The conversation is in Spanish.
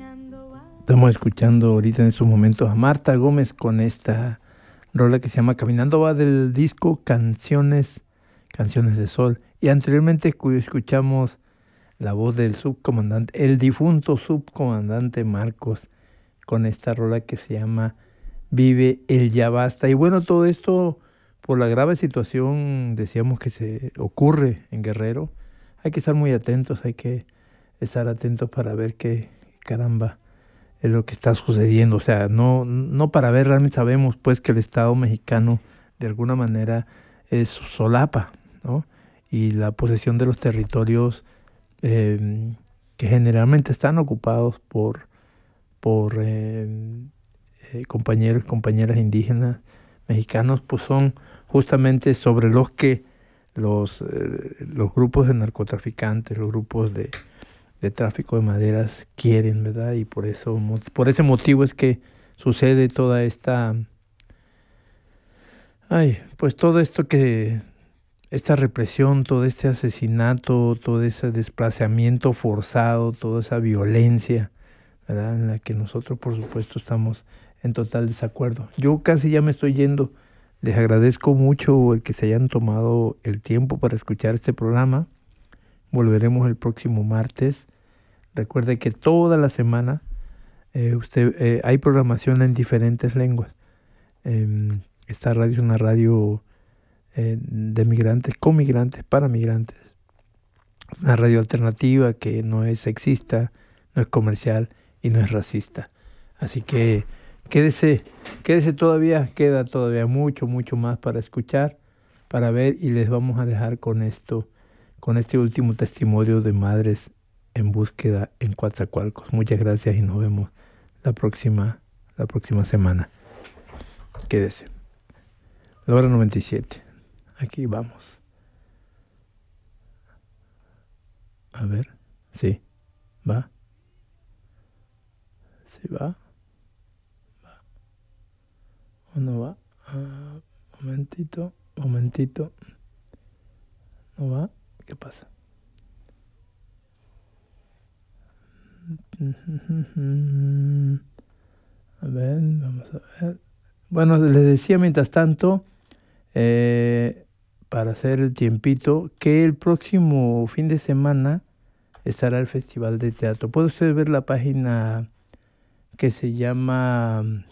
Estamos escuchando ahorita en estos momentos a Marta Gómez con esta rola que se llama Caminando va del disco Canciones de Sol. Y anteriormente escuchamos la voz del subcomandante, el difunto subcomandante Marcos, con esta rola que se llama Vive el Ya Basta. Y bueno, todo esto por la grave situación, decíamos, que se ocurre en Guerrero. Hay que estar muy atentos, hay que estar atentos para ver qué caramba es lo que está sucediendo. O sea, no para ver, realmente sabemos pues que el Estado mexicano de alguna manera es solapa, ¿no? Y la posesión de los territorios que generalmente están ocupados por compañeros y compañeras indígenas mexicanos, pues son justamente sobre los que los grupos de narcotraficantes, los grupos de tráfico de maderas quieren, ¿verdad? Y por eso, por ese motivo es que sucede toda esta, pues todo esto esta represión, todo este asesinato, todo ese desplazamiento forzado, toda esa violencia, ¿verdad? En la que nosotros, por supuesto, estamos en total desacuerdo. Yo casi ya me estoy yendo. Les agradezco mucho el que se hayan tomado el tiempo para escuchar este programa. Volveremos el próximo martes. Recuerde que toda la semana hay programación en diferentes lenguas. Esta radio es una radio de migrantes, con migrantes, para migrantes. Una radio alternativa que no es sexista, no es comercial y no es racista. Así que quédese todavía, queda todavía mucho más para escuchar, para ver, y les vamos a dejar con esto, con este último testimonio de madres en búsqueda en Coatzacoalcos. Muchas gracias y nos vemos la próxima semana. Quédese. La hora 97. Aquí vamos. A ver. Sí. ¿Va? ¿Sí va? ¿Va? ¿O no va? Momentito. ¿No va? ¿Qué pasa? A ver, vamos a ver. Bueno, les decía mientras tanto, para hacer el tiempito, que el próximo fin de semana estará el Festival de Teatro. Puede usted ver la página que se llama